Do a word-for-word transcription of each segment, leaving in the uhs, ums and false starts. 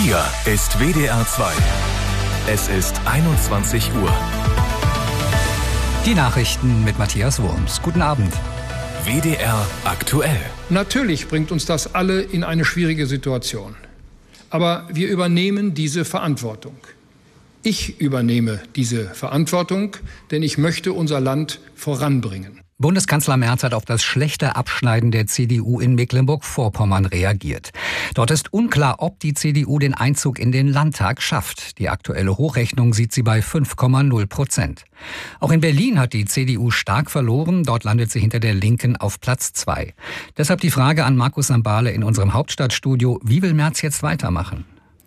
Hier ist W D R zwei. Es ist einundzwanzig Uhr. Die Nachrichten mit Matthias Wurms. Guten Abend. W D R aktuell. Natürlich bringt uns das alle in eine schwierige Situation. Aber wir übernehmen diese Verantwortung. Ich übernehme diese Verantwortung, denn ich möchte unser Land voranbringen. Bundeskanzler Merz hat auf das schlechte Abschneiden der C D U in Mecklenburg-Vorpommern reagiert. Dort ist unklar, ob die C D U den Einzug in den Landtag schafft. Die aktuelle Hochrechnung sieht sie bei fünf Komma null Prozent. Auch in Berlin hat die C D U stark verloren. Dort landet sie hinter der Linken auf Platz zwei. Deshalb die Frage an Markus Sambale in unserem Hauptstadtstudio: Wie will Merz jetzt weitermachen?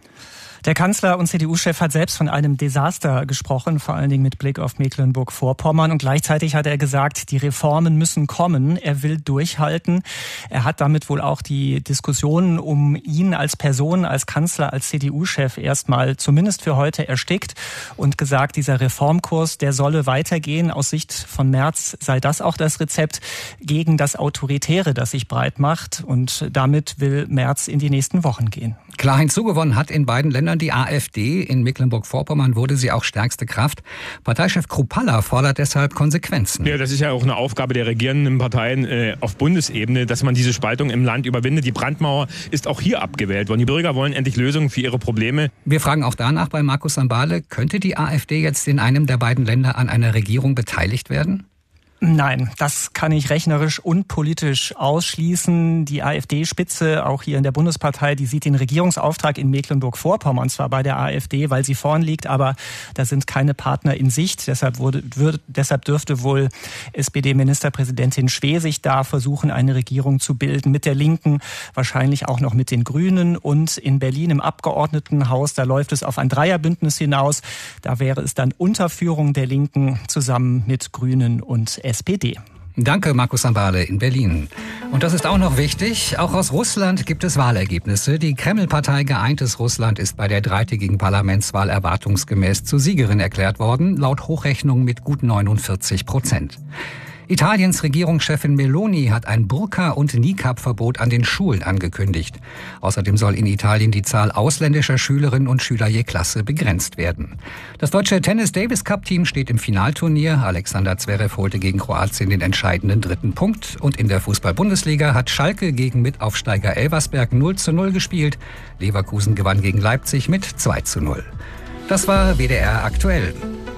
Der Kanzler und C D U-Chef hat selbst von einem Desaster gesprochen, vor allen Dingen mit Blick auf Mecklenburg-Vorpommern. Und gleichzeitig hat er gesagt, die Reformen müssen kommen. Er will durchhalten. Er hat damit wohl auch die Diskussionen um ihn als Person, als Kanzler, als C D U-Chef erstmal zumindest für heute erstickt und gesagt, dieser Reformkurs, der solle weitergehen. Aus Sicht von Merz sei das auch das Rezept gegen das Autoritäre, das sich breit macht. Und damit will Merz in die nächsten Wochen gehen. Klar hinzugewonnen hat in beiden Ländern die AfD. In Mecklenburg-Vorpommern wurde sie auch stärkste Kraft. Parteichef Kruppalla fordert deshalb Konsequenzen. Ja, das ist ja auch eine Aufgabe der regierenden Parteien äh, auf Bundesebene, dass man diese Spaltung im Land überwindet. Die Brandmauer ist auch hier abgewählt worden. Die Bürger wollen endlich Lösungen für ihre Probleme. Wir fragen auch danach bei Markus Sambale: Könnte die AfD jetzt in einem der beiden Länder an einer Regierung beteiligt werden? Nein, das kann ich rechnerisch und politisch ausschließen. Die AfD-Spitze, auch hier in der Bundespartei, die sieht den Regierungsauftrag in Mecklenburg-Vorpommern zwar bei der AfD, weil sie vorn liegt, aber da sind keine Partner in Sicht. Deshalb, wurde, würde, deshalb dürfte wohl S P D-Ministerpräsidentin Schwesig da versuchen, eine Regierung zu bilden mit der Linken, wahrscheinlich auch noch mit den Grünen. Und in Berlin im Abgeordnetenhaus, da läuft es auf ein Dreierbündnis hinaus. Da wäre es dann unter Führung der Linken zusammen mit Grünen und S P D. Danke, Markus Sambale in Berlin. Und das ist auch noch wichtig: Auch aus Russland gibt es Wahlergebnisse. Die Kreml-Partei Geeintes Russland ist bei der dreitägigen Parlamentswahl erwartungsgemäß zur Siegerin erklärt worden, laut Hochrechnung mit gut neunundvierzig Prozent. Italiens Regierungschefin Meloni hat ein Burka- und Niqab-Verbot an den Schulen angekündigt. Außerdem soll in Italien die Zahl ausländischer Schülerinnen und Schüler je Klasse begrenzt werden. Das deutsche Tennis-Davis-Cup-Team steht im Finalturnier. Alexander Zverev holte gegen Kroatien den entscheidenden dritten Punkt. Und in der Fußball-Bundesliga hat Schalke gegen Mitaufsteiger Elversberg null zu null gespielt. Leverkusen gewann gegen Leipzig mit zwei zu null. Das war W D R aktuell.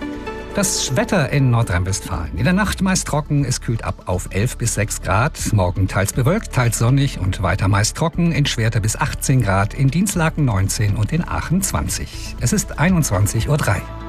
Das Wetter in Nordrhein-Westfalen. In der Nacht meist trocken, es kühlt ab auf elf bis sechs Grad. Morgen teils bewölkt, teils sonnig und weiter meist trocken. In Schwerte bis achtzehn Grad, in Dinslaken neunzehn und in Aachen zwanzig. Es ist einundzwanzig Uhr drei.